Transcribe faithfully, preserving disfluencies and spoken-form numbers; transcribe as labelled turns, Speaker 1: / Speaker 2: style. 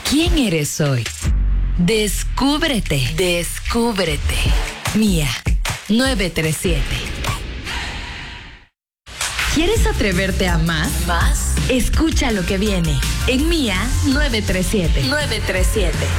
Speaker 1: ¿Quién eres hoy? Descúbrete. Descúbrete. Mía, nueve tres siete. ¿Quieres atreverte a más? Más. Escucha lo que viene en Mía nueve tres siete. nueve tres siete.